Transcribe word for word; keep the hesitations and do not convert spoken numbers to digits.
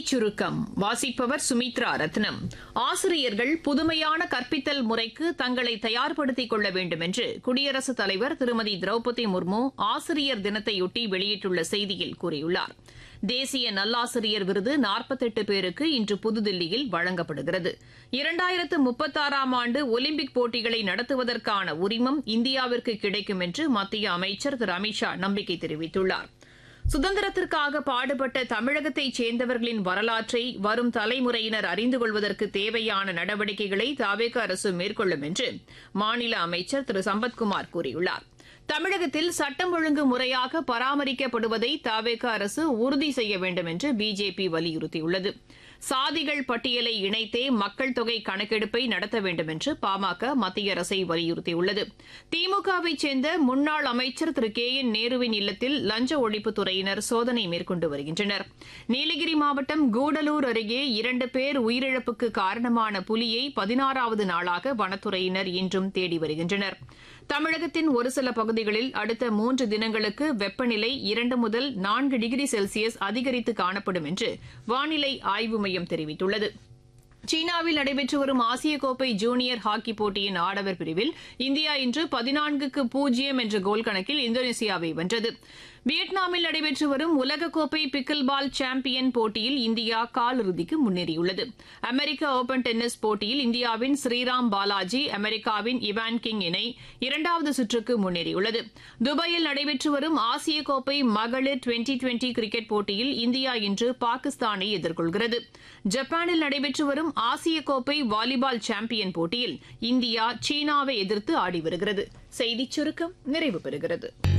செய்திச் சுருக்கம் வாசிப்பவர் சுமித்ரா ரத்னம். ஆசிரியர்கள் புதுமையான கற்பித்தல் முறைக்கு தங்களை தயார்படுத்திக் கொள்ள வேண்டும் என்று குடியரசுத் தலைவர் திருமதி திரௌபதி முர்மு ஆசிரியர் தினத்தையொட்டி வெளியிட்டுள்ள செய்தியில் கூறியுள்ளார். தேசிய நல்லாசிரியர் விருது நாற்பத்தெட்டு பேருக்கு இன்று புதுதில்லியில் வழங்கப்படுகிறது. இரண்டாயிரத்து முப்பத்தாறாம் ஆண்டு ஒலிம்பிக் போட்டிகளை நடத்துவதற்கான உரிமம் இந்தியாவிற்கு கிடைக்கும் என்று மத்திய அமைச்சர் திரு அமித் ஷா நம்பிக்கை தெரிவித்துள்ளார். சுதந்திரத்திற்காக பாடுபட்ட தமிழகத்தைச் சேர்ந்தவர்களின் வரலாற்றை வரும் தலைமுறையினர் அறிந்து கொள்வதற்கு தேவையான நடவடிக்கைகளை தவேக அரசு மேற்கொள்ளும் என்று மாநில அமைச்சர் திரு சம்பத்குமார் கூறியுள்ளார். தமிழகத்தில் சட்டம் ஒழுங்கு முறையாக பராமரிக்கப்படுவதை தவேக அரசு உறுதி செய்ய வேண்டும் என்று பிஜேபி வலியுறுத்தியுள்ளது. சாதிகள் பட்டியலை இணைத்தே மக்கள் தொகை கணக்கெடுப்பை நடத்த வேண்டும் என்று பாமக மத்திய அரசை வலியுறுத்தியுள்ளது. திமுகவை சேர்ந்த முன்னாள் அமைச்சர் திரு கே என் நேருவின் இல்லத்தில் லஞ்ச ஒழிப்புத்துறையினர் சோதனை மேற்கொண்டு வருகின்றனர். நீலகிரி மாவட்டம் கூடலூர் அருகே இரண்டு பேர் உயிரிழப்புக்கு காரணமான புலியை பதினாறாவது நாளாக வனத்துறையினர் இன்றும் தேடி வருகின்றனர். தமிழகத்தின் ஒரு சில பகுதிகளில் அடுத்த மூன்று தினங்களுக்கு வெப்பநிலை இரண்டு முதல் நான்கு டிகிரி செல்சியஸ் அதிகரித்து காணப்படும் என்று வானிலை ஆய்வு மையம் தெரிவித்துள்ளது. சீனாவில் நடைபெற்று வரும் ஆசிய கோப்பை ஜூனியர் ஹாக்கி போட்டியின் ஆடவர் பிரிவில் இந்தியா இன்று பதினான்குக்கு பூஜ்ஜியம் என்ற கோல் கணக்கில் இந்தோனேசியாவை வென்றது. வியட்நாமில் நடைபெற்று வரும் உலகக்கோப்பை பிக்கில் பால் சாம்பியன் போட்டியில் இந்தியா காலிறுதிக்கு முன்னேறியுள்ளது. அமெரிக்க ஓபன் டென்னிஸ் போட்டியில் இந்தியாவின் ஸ்ரீராம் பாலாஜி அமெரிக்காவின் இவான் கிங் இணை இரண்டாவது சுற்றுக்கு முன்னேறியுள்ளது. துபாயில் நடைபெற்று வரும் ஆசிய கோப்பை மகளிர் டுவெண்டி டுவெண்டி கிரிக்கெட் போட்டியில் இந்தியா இன்று பாகிஸ்தானை எதிர்கொள்கிறது. ஜப்பானில் நடைபெற்று வரும் ஆசிய கோப்பை வாலிபால் சாம்பியன் போட்டியில் இந்தியா சீனாவை எதிர்த்து ஆடி வருகிறது. செய்திச் சுருக்கம் நிறைவு பெறுகிறது.